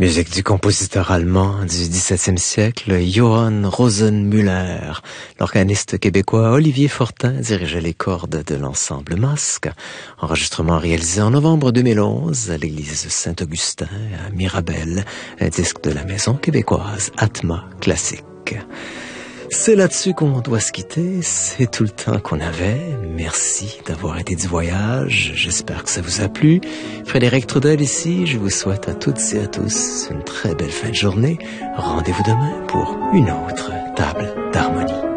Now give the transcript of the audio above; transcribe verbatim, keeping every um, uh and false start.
Musique du compositeur allemand du dix-septième siècle, Johann Rosenmüller. L'organiste québécois Olivier Fortin dirigeait les cordes de l'ensemble Masque. Enregistrement réalisé en novembre deux mille onze à l'église Saint-Augustin à Mirabel, un disque de la maison québécoise Atma Classique. C'est là-dessus qu'on doit se quitter. C'est tout le temps qu'on avait. Merci d'avoir été du voyage. J'espère que ça vous a plu. Frédéric Trudel ici. Je vous souhaite à toutes et à tous une très belle fin de journée. Rendez-vous demain pour une autre table d'harmonie.